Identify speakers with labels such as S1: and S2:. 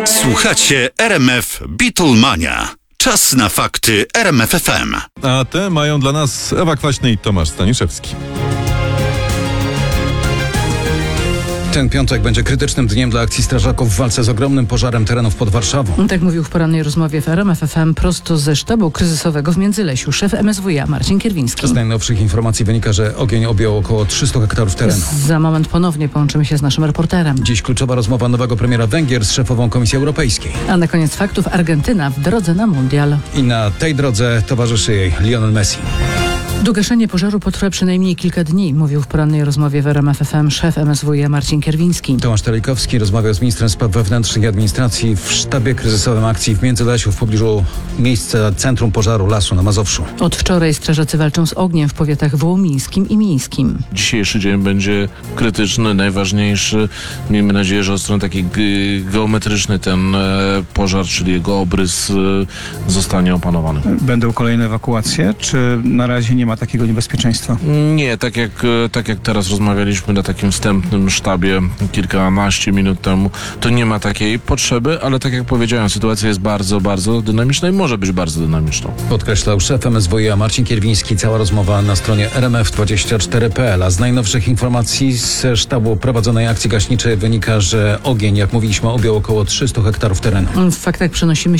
S1: Słuchacie RMF Beatlemania. Czas na fakty RMF FM.
S2: A te mają dla nas Ewa Kwaśny i Tomasz Staniszewski.
S3: Ten piątek będzie krytycznym dniem dla akcji strażaków w walce z ogromnym pożarem terenów pod Warszawą.
S4: Tak mówił w porannej rozmowie w RMF FM prosto ze sztabu kryzysowego w Międzylesiu szef MSWiA Marcin Kierwiński.
S3: Z najnowszych informacji wynika, że ogień objął około 300 hektarów terenu.
S4: Za moment ponownie połączymy się z naszym reporterem.
S3: Dziś kluczowa rozmowa nowego premiera Węgier z szefową Komisji Europejskiej.
S4: A na koniec faktów Argentyna w drodze na mundial.
S3: I na tej drodze towarzyszy jej Lionel Messi.
S4: Gaszenie pożaru potrwa przynajmniej kilka dni, mówił w porannej rozmowie w RMF FM szef MSWiA Marcin Kierwiński.
S3: Tomasz Telikowski rozmawiał z ministrem spraw wewnętrznych i administracji w sztabie kryzysowym akcji w Międzylesiu w pobliżu miejsca centrum pożaru lasu na Mazowszu.
S4: Od wczoraj strażacy walczą z ogniem w powiatach wołomińskim i mińskim.
S5: Dzisiejszy dzień będzie krytyczny, najważniejszy. Miejmy nadzieję, że od strony takiej geometrycznej ten pożar, czyli jego obrys zostanie opanowany.
S6: Będą kolejne ewakuacje, czy na razie nie ma takiego niebezpieczeństwa?
S5: Nie, tak jak teraz rozmawialiśmy na takim wstępnym sztabie kilkanaście minut temu, to nie ma takiej potrzeby, ale tak jak powiedziałem, sytuacja jest bardzo, bardzo dynamiczna i może być bardzo dynamiczna.
S3: Podkreślał szef MSWiA Marcin Kierwiński. Cała rozmowa na stronie rmf24.pl. A z najnowszych informacji z sztabu prowadzonej akcji gaśniczej wynika, że ogień, jak mówiliśmy, objął około 300 hektarów terenu.
S4: W faktach przenosimy